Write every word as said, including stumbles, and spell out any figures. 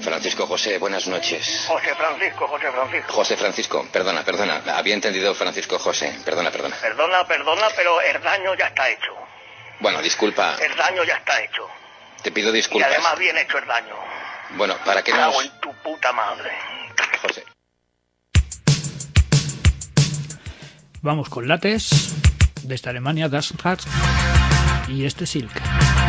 Francisco José, buenas noches. José Francisco, José Francisco. José Francisco, perdona, perdona. Había entendido Francisco José. Perdona, perdona. Perdona, perdona, pero el daño ya está hecho. Bueno, disculpa. El daño ya está hecho. Te pido disculpas. Y además bien hecho el daño. Bueno, ¿para qué Cago nos...? en tu puta madre. José. Vamos con Lattes, de esta Alemania, Das Rat, y este Silk.